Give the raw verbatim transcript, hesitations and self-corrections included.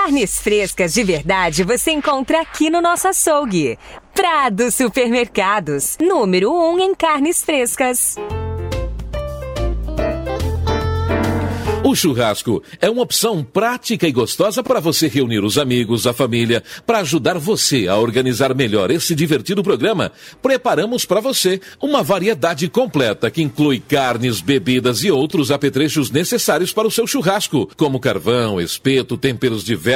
Carnes frescas de verdade você encontra aqui no nosso açougue. Prado Supermercados, número um em carnes frescas. O churrasco é uma opção prática e gostosa para você reunir os amigos, a família, para ajudar você a organizar melhor esse divertido programa. Preparamos para você uma variedade completa que inclui carnes, bebidas e outros apetrechos necessários para o seu churrasco, como carvão, espeto, temperos diversos.